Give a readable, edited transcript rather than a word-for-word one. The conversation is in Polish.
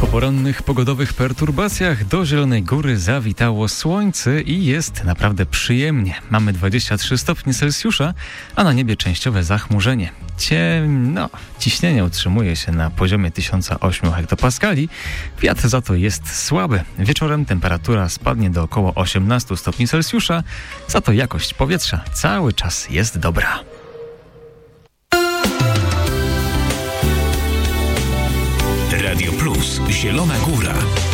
porannych pogodowych perturbacjach do Zielonej Góry zawitało słońce i jest naprawdę przyjemnie. Mamy 23 stopnie Celsjusza, a na niebie częściowe zachmurzenie. Ciśnienie utrzymuje się na poziomie 1008 hektopaskali, wiatr za to jest słaby. Wieczorem temperatura spadnie do około 18 stopni Celsjusza, za to jakość powietrza cały czas jest dobra. Radio Plus, Zielona Góra.